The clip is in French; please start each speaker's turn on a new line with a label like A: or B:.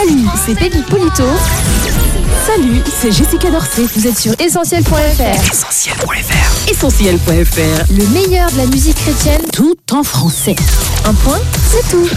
A: Salut, c'est Baby Polito. Salut, c'est Jessica Dorset. Vous êtes sur Essentiel.fr.
B: Essentiel.fr. Essentiel.fr.
A: Le meilleur de la musique chrétienne, tout en français. Un point, c'est tout.